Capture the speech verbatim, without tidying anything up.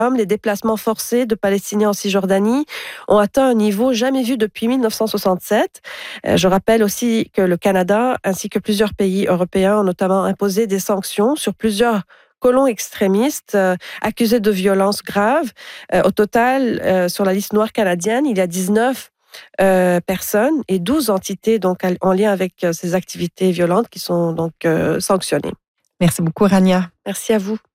Les déplacements forcés de Palestiniens en Cisjordanie ont atteint un niveau jamais vu depuis dix-neuf cent soixante-sept. Euh, je rappelle aussi que le Canada ainsi que plusieurs pays européens ont notamment imposé des sanctions sur plusieurs colons extrémistes euh, accusés de violences graves. Euh, au total, euh, sur la liste noire canadienne, il y a dix-neuf euh, personnes et douze entités donc, en lien avec euh, ces activités violentes qui sont donc euh, sanctionnées. Merci beaucoup, Rania. Merci à vous.